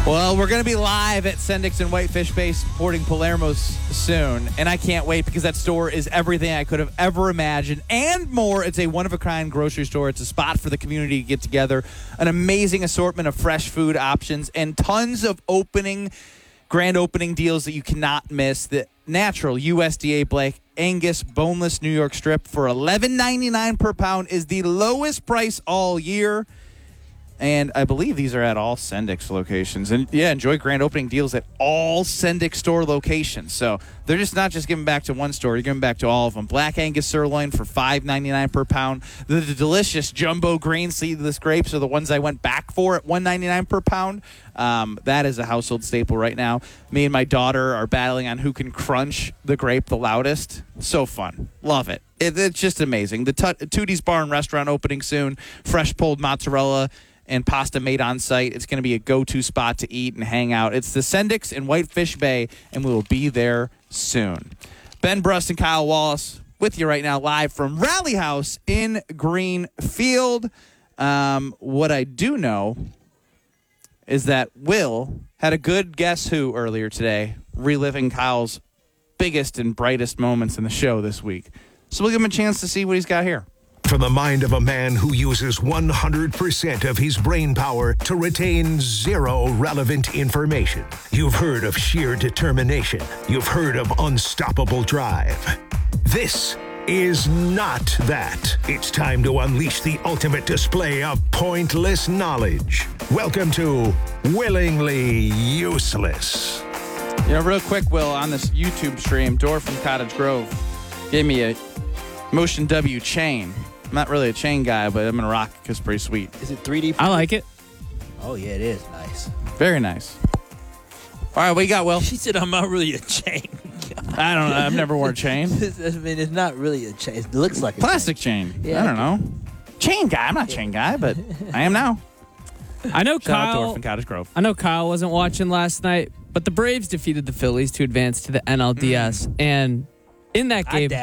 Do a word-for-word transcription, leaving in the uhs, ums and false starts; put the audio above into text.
Well, we're going to be live at Sendik's in Whitefish Bay supporting Palermo's soon, and I can't wait because that store is everything I could have ever imagined and more. It's a one-of-a-kind grocery store. It's a spot for the community to get together, an amazing assortment of fresh food options, and tons of opening, grand opening deals that you cannot miss. The natural U S D A Black Angus boneless New York strip for eleven ninety-nine per pound is the lowest price all year. And I believe these are at all Sendik's locations. And, yeah, enjoy grand opening deals at all Sendik store locations. So they're just not just giving back to one store. You're giving back to all of them. Black Angus sirloin for five ninety-nine per pound. The, the delicious jumbo green seedless grapes are the ones I went back for at one ninety-nine per pound. Um, that is a household staple right now. Me and my daughter are battling on who can crunch the grape the loudest. So fun. Love it. it it's just amazing. The Tut- Tootie's Bar and Restaurant opening soon. Fresh pulled mozzarella and pasta made on site. It's going to be a go-to spot to eat and hang out. It's the Sendik's in Whitefish Bay, and we will be there soon. Ben Brust and Kyle Wallace with you right now live from Rally House in Greenfield. Um, what I do know is that Will had a good Guess Who earlier today, reliving Kyle's biggest and brightest moments in the show this week. So we'll give him a chance to see what he's got here. From the mind of a man who uses one hundred percent of his brain power to retain zero relevant information. You've heard of sheer determination. You've heard of unstoppable drive. This is not that. It's time to unleash the ultimate display of pointless knowledge. Welcome to Willingly Useless. You know, real quick, Will, on this YouTube stream, Dor from Cottage Grove gave me a Motion W chain. I'm not really a chain guy, but I'm going to rock it because it's pretty sweet. Is it three D? I like it. Oh, yeah, it is nice. Very nice. All right, what you got, Will? She said I'm not really a chain guy. I don't know. I've never worn a chain. I mean, it's not really a chain. It looks like a Plastic chain. chain. Yeah, I don't know. Chain guy. I'm not a chain guy, but I am now. I know Shout out Kyle. Dor from Cottage Grove. I know Kyle wasn't watching last night, but the Braves defeated the Phillies to advance to the N L D S, mm. and in that game,